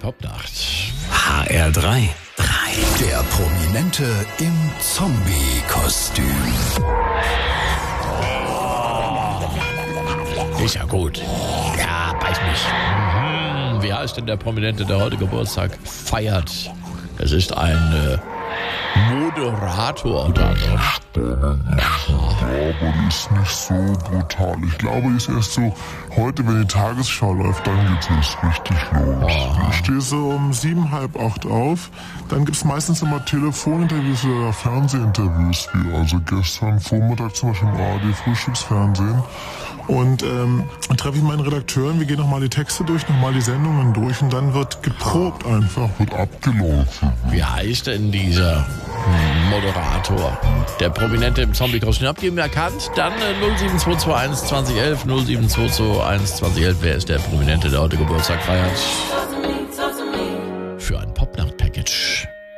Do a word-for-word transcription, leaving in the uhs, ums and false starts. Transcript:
Popnacht. H R drei. drei. Der Prominente im Zombie-Kostüm. Ist ja gut. Ja, beiß mich. Mhm. Wie heißt denn der Prominente, der heute Geburtstag feiert? Es ist ein äh, Moderator unter anderem. Ja, aber die ist nicht so brutal. Ich glaube, die ist erst so, heute, wenn die Tagesschau läuft, dann geht es richtig los. Aha. Ich stehe so um sieben, halb acht auf. Dann gibt es meistens immer Telefoninterviews oder Fernsehinterviews, wie also gestern Vormittag zum Beispiel im A R D-Frühstücksfernsehen. Und ähm, dann treffe ich meinen Redakteur und wir gehen nochmal die Texte durch, nochmal die Sendungen durch und dann wird geprobt einfach, wird abgelaufen. Wie heißt denn dieser Moderator? Der Prominente im Zombie-Kostüm. Habt ihr ihn erkannt? Dann äh, null sieben zwei zwei eins zwanzig elf, null sieben zwei zwei eins zwanzig elf. Wer ist der Prominente, der heute Geburtstag feiert?